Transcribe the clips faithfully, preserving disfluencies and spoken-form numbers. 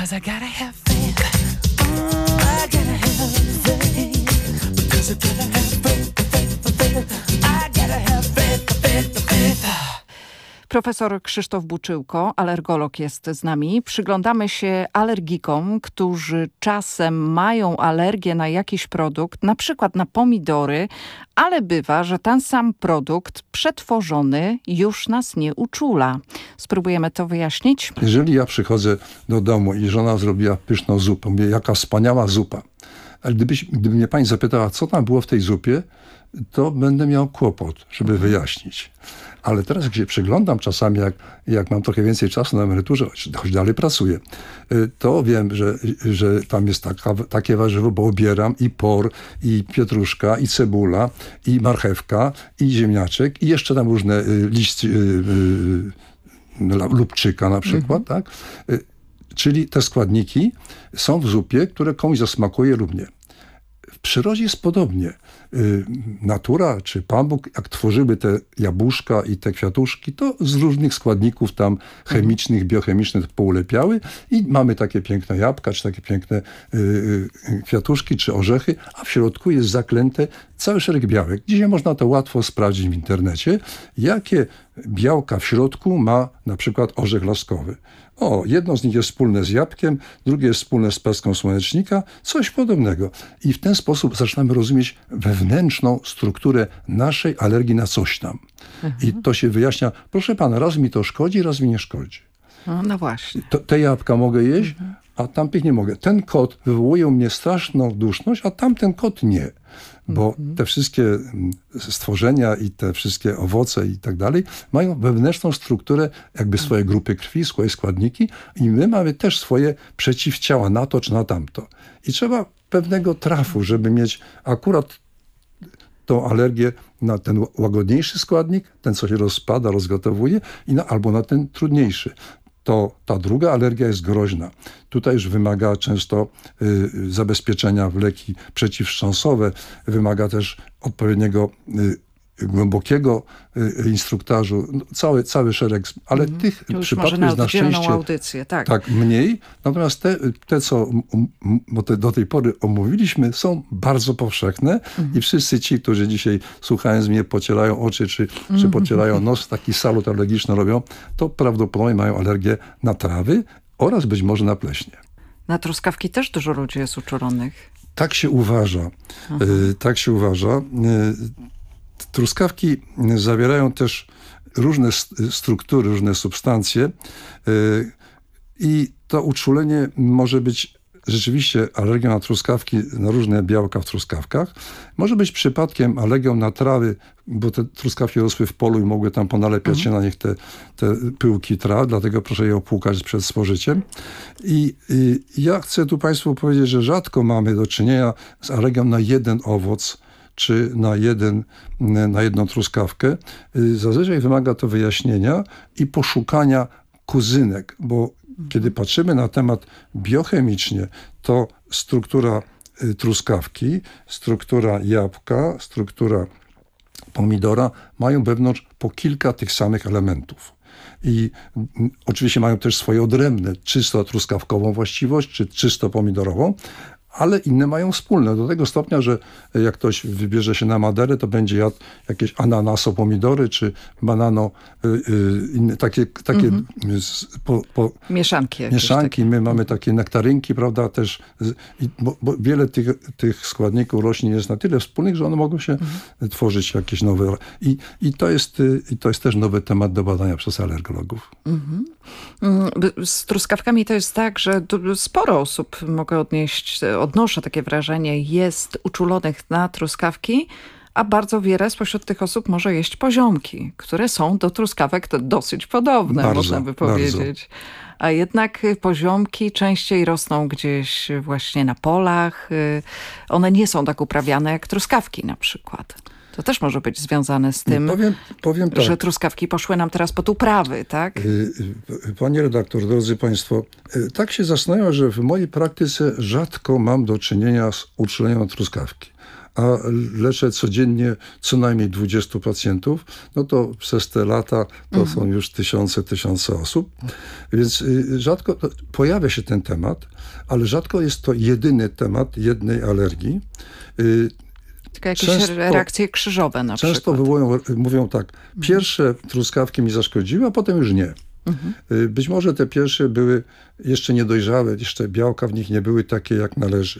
'cause I gotta have faith. Mm, I gotta have faith. Because I gotta have faith, faith, faith. I gotta have faith, faith, faith. Profesor Krzysztof Buczyłko, alergolog, jest z nami. Przyglądamy się alergikom, którzy czasem mają alergię na jakiś produkt, na przykład na pomidory, ale bywa, że ten sam produkt przetworzony już nas nie uczula. Spróbujemy to wyjaśnić? Jeżeli ja przychodzę do domu i żona zrobiła pyszną zupę, mówię, jaka wspaniała zupa. Ale gdybyś, gdyby mnie pani zapytała, co tam było w tej zupie, to będę miał kłopot, żeby wyjaśnić. Ale teraz, jak się przyglądam czasami, jak, jak mam trochę więcej czasu na emeryturze, choć, choć dalej pracuję, to wiem, że, że tam jest taka, takie warzywo, bo obieram i por, i pietruszka, i cebula, i marchewka, i ziemniaczek, i jeszcze tam różne liście lubczyka na przykład, mhm. tak? Czyli te składniki są w zupie, które komuś zasmakuje lub nie. W przyrodzie jest podobnie. Natura czy Pan Bóg, jak tworzyły te jabłuszka i te kwiatuszki, to z różnych składników tam chemicznych, biochemicznych poulepiały i mamy takie piękne jabłka, czy takie piękne y, kwiatuszki, czy orzechy, a w środku jest zaklęte cały szereg białek. Dzisiaj można to łatwo sprawdzić w internecie, jakie białka w środku ma na przykład orzech laskowy. O, jedno z nich jest wspólne z jabłkiem, drugie jest wspólne z pestką słonecznika, coś podobnego. I w ten sposób zaczynamy rozumieć wewnętrzną strukturę naszej alergii na coś tam. Mhm. I to się wyjaśnia, proszę pana, raz mi to szkodzi, raz mi nie szkodzi. No, no właśnie. To, te jabłka mogę jeść, mhm. a tamtych nie mogę. Ten kot wywołuje u mnie straszną duszność, a tamten kot nie. Bo te wszystkie stworzenia i te wszystkie owoce i tak dalej mają wewnętrzną strukturę jakby swoje grupy krwi, swoje składniki i my mamy też swoje przeciwciała na to czy na tamto. I trzeba pewnego trafu, żeby mieć akurat tą alergię na ten łagodniejszy składnik, ten co się rozpada, rozgotowuje i na, albo na ten trudniejszy. To ta druga alergia jest groźna. Tutaj już wymaga często y, zabezpieczenia w leki przeciwwstrząsowe, wymaga też odpowiedniego y, głębokiego y, instruktażu, no, cały, cały szereg, ale mm, tych przypadków jest na szczęście audycję, tak. tak mniej. Natomiast te, te co bo te do tej pory omówiliśmy, są bardzo powszechne mm. i wszyscy ci, którzy dzisiaj słuchając mnie pocierają oczy, czy, mm. czy pocierają nos, taki salut alergiczny robią, to prawdopodobnie mają alergię na trawy oraz być może na pleśnie. Na truskawki też dużo ludzi jest uczulonych. Tak się uważa. Y, tak się uważa. Y, Truskawki zawierają też różne struktury, różne substancje i to uczulenie może być rzeczywiście alergią na truskawki, na różne białka w truskawkach. Może być przypadkiem alergią na trawy, bo te truskawki rosły w polu i mogły tam ponalepiać się na nich te, te pyłki traw, dlatego proszę je opłukać przed spożyciem. I, I ja chcę tu Państwu powiedzieć, że rzadko mamy do czynienia z alergią na jeden owoc, czy na, jeden, na jedną truskawkę. Zazwyczaj wymaga to wyjaśnienia i poszukania kuzynek, bo kiedy patrzymy na temat biochemicznie, to struktura truskawki, struktura jabłka, struktura pomidora mają wewnątrz po kilka tych samych elementów. I oczywiście mają też swoje odrębne, czysto truskawkową właściwość, czy czysto pomidorową, ale inne mają wspólne. Do tego stopnia, że jak ktoś wybierze się na Maderę, to będzie jadł jakieś ananaso pomidory, czy banano, y, y, inne, takie, takie mm-hmm. po, po, mieszanki. Mieszanki. My mamy takie nektarynki, prawda, też, i, bo, bo wiele tych, tych składników roślin jest na tyle wspólnych, że one mogą się mm-hmm. tworzyć jakieś nowe. I, i, to jest, I to jest też nowy temat do badania przez alergologów. Mm-hmm. Z truskawkami to jest tak, że sporo osób, mogę odnieść, odnoszę takie wrażenie, jest uczulonych na truskawki, a bardzo wiele spośród tych osób może jeść poziomki, które są do truskawek dosyć podobne, bardzo, można by powiedzieć. Bardzo. A jednak poziomki częściej rosną gdzieś właśnie na polach. One nie są tak uprawiane jak truskawki na przykład. To też może być związane z tym, powiem, powiem tak. że truskawki poszły nam teraz pod uprawy, tak? Panie redaktor, drodzy Państwo, tak się zastanawiam, że w mojej praktyce rzadko mam do czynienia z uczuleniem na truskawki. a leczę codziennie co najmniej dwudziestu pacjentów, no to przez te lata to mhm. są już tysiące, tysiące osób. Więc y, rzadko pojawia się ten temat, ale rzadko jest to jedyny temat jednej alergii. Y, Tylko jakieś często, reakcje krzyżowe na często przykład. Wywołują, mówią tak, pierwsze truskawki mi zaszkodziły, a potem już nie. Mhm. Być może te pierwsze były jeszcze niedojrzałe, jeszcze białka w nich nie były takie jak należy.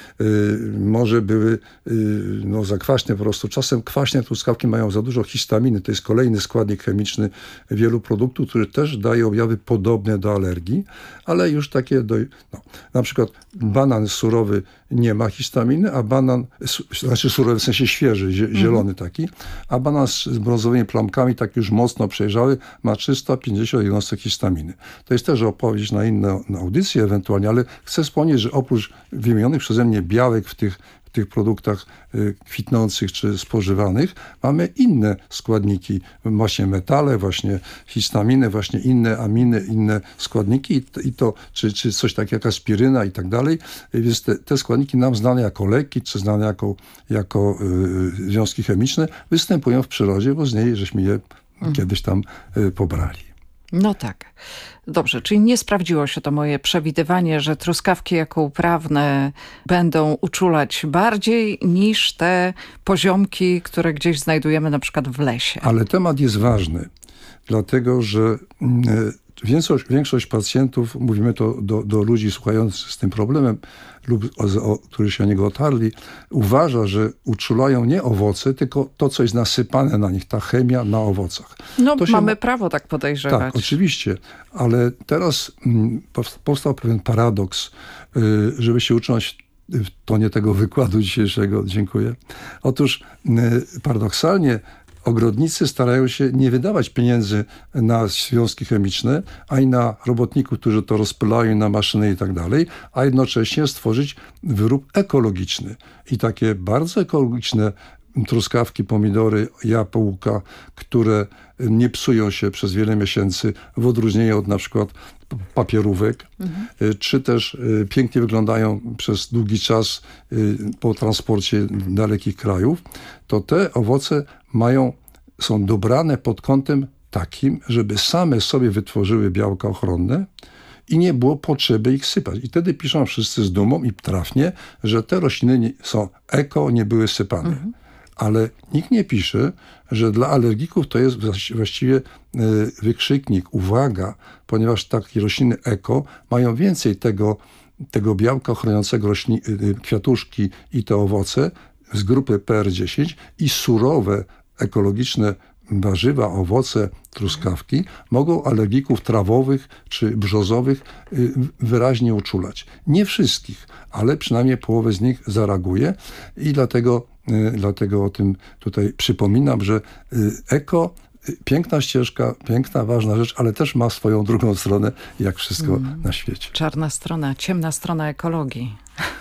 Yy, może były yy, no, za kwaśne po prostu. Czasem kwaśne truskawki mają za dużo histaminy. To jest kolejny składnik chemiczny wielu produktów, który też daje objawy podobne do alergii, ale już takie, do, no, na przykład banan surowy nie ma histaminy, a banan, znaczy surowy w sensie świeży, zielony taki, a banan z brązowymi plamkami, tak już mocno przejrzały, ma trzysta pięćdziesiąt jednostek histaminy. To jest też opowieść na inne na audycję ewentualnie, ale chcę wspomnieć, że oprócz wymienionych przeze mnie białek w tych, w tych produktach y, kwitnących czy spożywanych, mamy inne składniki, właśnie metale, właśnie histaminy, właśnie inne aminy, inne składniki i to, i to czy, czy coś takiego jak aspiryna i tak dalej. Więc te, te składniki nam znane jako leki, czy znane jako, jako y, związki chemiczne, występują w przyrodzie, bo z niej żeśmy je mhm. kiedyś tam y, pobrali. No tak. Dobrze, czyli nie sprawdziło się to moje przewidywanie, że truskawki jako uprawne będą uczulać bardziej niż te poziomki, które gdzieś znajdujemy na przykład w lesie. Ale temat jest ważny, dlatego że większość, większość pacjentów, mówimy to do, do ludzi słuchających z tym problemem lub o, o, którzy się o niego otarli, uważa, że uczulają nie owoce, tylko to, co jest nasypane na nich, ta chemia na owocach. No to mamy się... prawo tak podejrzewać. Tak, oczywiście, ale teraz mm, powstał pewien paradoks, y, żeby się ucząć w tonie tego wykładu dzisiejszego. Dziękuję. Otóż y, paradoksalnie ogrodnicy starają się nie wydawać pieniędzy na związki chemiczne, ani na robotników, którzy to rozpylają, na maszyny i tak dalej, a jednocześnie stworzyć wyrób ekologiczny. I takie bardzo ekologiczne truskawki, pomidory, jabłka, które nie psują się przez wiele miesięcy, w odróżnieniu od na przykład papierówek, mhm. czy też pięknie wyglądają przez długi czas po transporcie dalekich krajów, to te owoce mają, są dobrane pod kątem takim, żeby same sobie wytworzyły białka ochronne i nie było potrzeby ich sypać. I wtedy piszą wszyscy z dumą i trafnie, że te rośliny są eko, nie były sypane. Mhm. Ale nikt nie pisze, że dla alergików to jest właściwie wykrzyknik, uwaga, ponieważ takie rośliny eko mają więcej tego, tego białka chroniącego roślin, kwiatuszki i te owoce z grupy P R dziesięć i surowe, ekologiczne warzywa, owoce, truskawki mogą alergików trawowych czy brzozowych wyraźnie uczulać. Nie wszystkich, ale przynajmniej połowę z nich zareaguje i dlatego Dlatego o tym tutaj przypominam, że eko, piękna ścieżka, piękna, ważna rzecz, ale też ma swoją drugą stronę, jak wszystko mm. na świecie. Czarna strona, ciemna strona ekologii.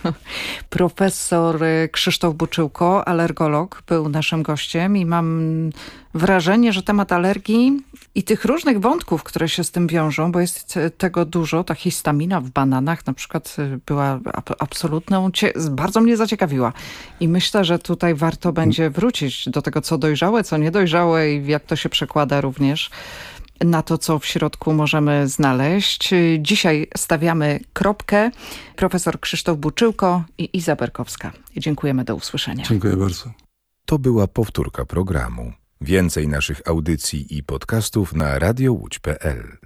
Profesor Krzysztof Buczyłko, alergolog, był naszym gościem i mam wrażenie, że temat alergii i tych różnych wątków, które się z tym wiążą, bo jest tego dużo, ta histamina w bananach na przykład była absolutną, bardzo mnie zaciekawiła. I myślę, że tutaj warto będzie wrócić do tego, co dojrzałe, co niedojrzałe i jak to się przekłada również na to, co w środku możemy znaleźć. Dzisiaj stawiamy kropkę. Profesor Krzysztof Buczyłko i Iza Berkowska. Dziękujemy, do usłyszenia. Dziękuję bardzo. To była powtórka programu. Więcej naszych audycji i podcastów na radio łódź kropka p l.